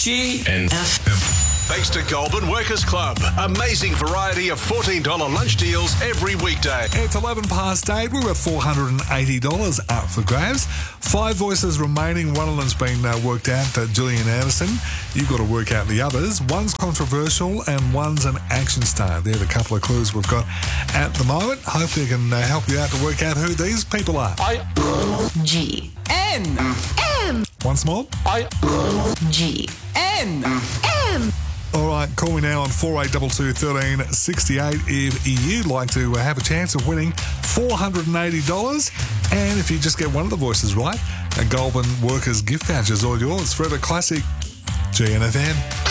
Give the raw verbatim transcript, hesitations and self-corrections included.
G N F M. Thanks to Goulburn Workers Club. Amazing variety of fourteen dollars lunch deals every weekday. It's eleven past eight. We've got four hundred eighty dollars up for grabs. Five voices remaining. One of them's been uh, worked out, uh, Gillian Anderson. You've got to work out the others. One's controversial and one's an action star. They're the couple of clues we've got at the moment. Hopefully I can uh, help you out to work out who these people are. I G N M. Once more. I G N M. All right, call me now on four eight two two, one three six eight if you'd like to have a chance of winning four hundred eighty dollars. And if you just get one of the voices right, a Goulburn Workers gift voucher is all yours. Forever Classic, G N F M.